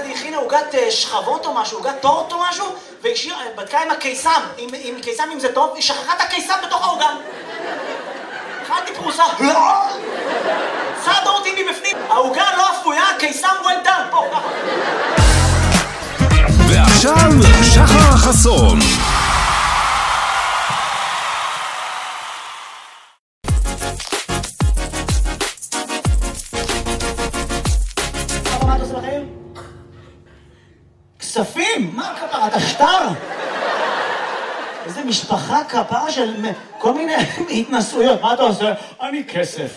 היא הכינה עוגת שכבות או משהו, עוגת טורט או משהו, והיא בדקה עם הקיסם, עם קיסם אם זה טוב, היא שכחה את הקיסם בתוך העוגה. אכלתי פרוסה, סעדו אותי מבפנים, העוגה לא אפויה, קיסם well done, פה, ככה. ועכשיו, שחר חסון. מה אתה עושה בחיים? כספים? מה כפרה? אתה שטר? איזה משפחה כפרה של כל מיני התנסויות. מה אתה עושה? אני כסף.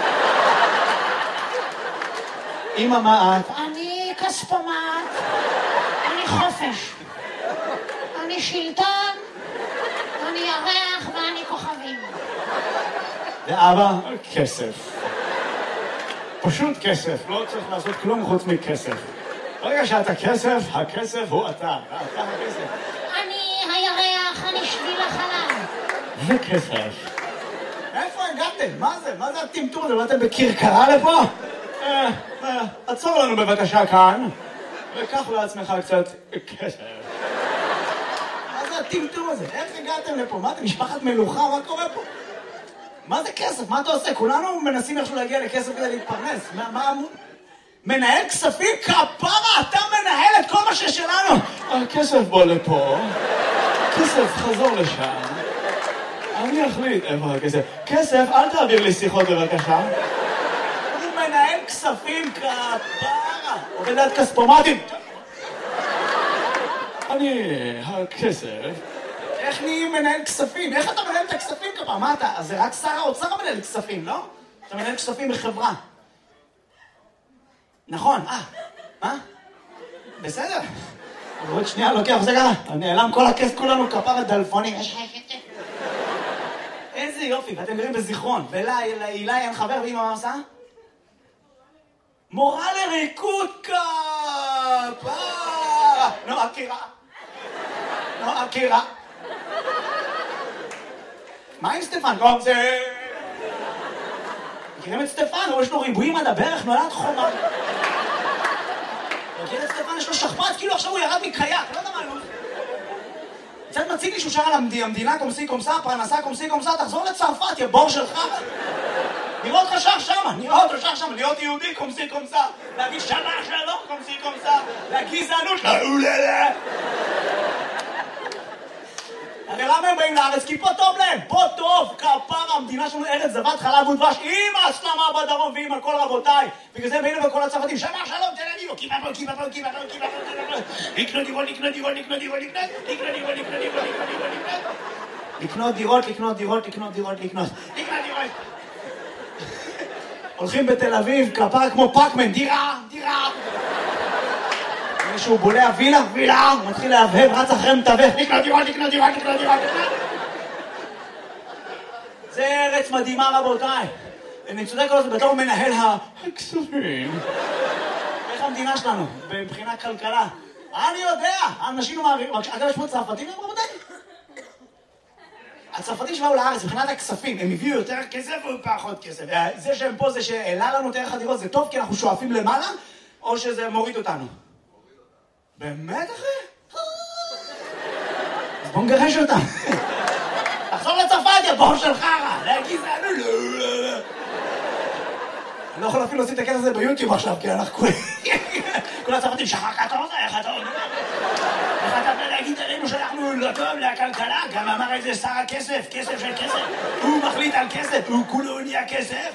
אמא, מה את? אני כספומט, אני חופש, אני שלטון, אני ירח ואני כוכבים. ואבא? כסף. פשוט כסף, לא צריך לעשות כלום חוץ מכסף. ברגע שאתה כסף, הכסף הוא אתה הכסף. אני הירח, אני שביל החלב. זה כסף. איפה הגעתם? מה זה? מה זה הטמטום הזה? באתם בכרכרה לפה? עצור לנו בבקשה כאן, וקח לעצמך קצת כסף. מה זה הטמטום הזה? איך הגעתם לפה? מה אתם משפחת מלוכה? מה קורה פה? מה זה כסף? מה אתה עושה? כולנו מנסים איכשהו להגיע לכסף כדי להתפרנס. מה... מנהל כספים? כפרה! אתה מנהל את כל מה ששלנו! הכסף בוא לפה, כסף חזור לשם, אני אחליט איפה הכסף. כסף, אל תעביר לי שיחות בבקשה. הוא מנהל כספים, כפרה! עובד עד כספומטים. אני הכסף. איך נהי מנהל כספים? איך אתה מנהל את הכספים כפרה? מה אתה? אז זה רק שר האוצר מנהל כספים, לא? אתה מנהל כספים בחברה. נכון, מה? בסדר. עוד שנייה לוקח, זה ככה. נעלם כל הכס, כולנו כפרה דלפונים. איזה יופי, ואתם גרים בזיכרון. ולאילי אין חבר, ואמא מה עושה? מורה לריקוד כפרה. נועה קירה. מה עם סטפן? זה... מכירים את סטפן? יש לו ריבועים עד הברך, נולד חומה. מכיר את סטפן? יש לו שכפ"ץ, כאילו עכשיו הוא ירד מקייק, לא יודע מה לא. קצת מציג לי שהוא שר על המדינה קומסי קומסה, פרנסה קומסי קומסה, תחזור לצרפת, יא בור שלך. נראה אותך שר שמה, להיות יהודי קומסי קומסה, להגיד שמה שלום קומסי קומסה, לגזענות, לאוללה. הרי למה הם באים לארץ? כי פה טוב להם, פה טוב, כפרה, המדינה שלנו ארץ זבת חלב ודבש, עם ההסלמה בדרום ועם הכל רבותיי. בגלל זה הם באים לכל הצרפתים, שמה שלום, תל אביב, כיפה, לקנות דירות. הולכים בתל אביב, כפרה כמו פאקמן, דירה. מישהו בולע וילה, הוא מתחיל להבהב, רץ אחרי מתווך, לקנות דירות. זה ארץ מדהימה רבותיי. אני צודק כל זה, בתור מנהל הכספים. איך המדינה שלנו, מבחינת כלכלה? אני יודע, אנשים מעבירים, אגב יש פה צרפתים רבותיי? הצרפתים שבאו לארץ, מבחינת הכספים, הם הביאו יותר כסף או פחות כסף? זה שהם פה, זה שהעלה לנו יותר חדירות, זה טוב כי אנחנו שואפים למעלה, או שזה מוריד אותנו? באמת אחי? אז בוא נגרש אותם. תחזור לצרפת, יא בור של חרא. לגזענות. אני לא יכול אפילו להוציא את הכסף הזה ביוטיוב עכשיו, כי אנחנו כל הצרפתים, שחר קטוזה, איך אתה אומר? איך אתה בא להגיד עלינו שאנחנו לא טוב לכלכלה? גם אמר איזה שר הכסף, כסף של כסף. הוא מחליט על כסף, הוא כולו נהיה כסף.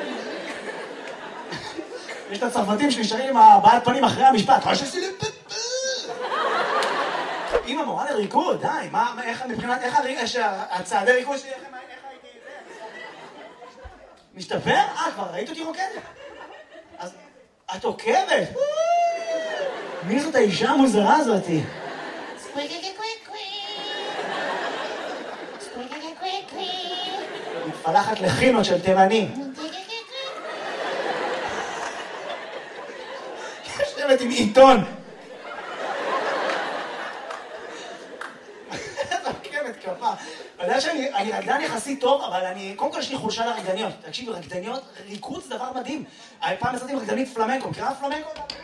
יש את הצרפתים שנשארים עם הבעת פנים אחרי המשפט. אמא מורה לריקוד, די, איך מבחינת, איך הצעדי ריקוד שלי, איך הייתי... משתפר? כבר ראית אותי רוקדת? אז את עוקבת? מי זאת האישה המוזרה הזאתי? מתפלחת לחינות של תימנים. יושבת עם עיתון. אתה יודע שאני רקדן יחסית טוב, אבל קודם כל יש לי חולשה לרקדניות. תקשיב, רקדניות, ריקוד זה דבר מדהים. פעם עשיתי עם רקדנית פלמנקו, מכירה פלמנקו?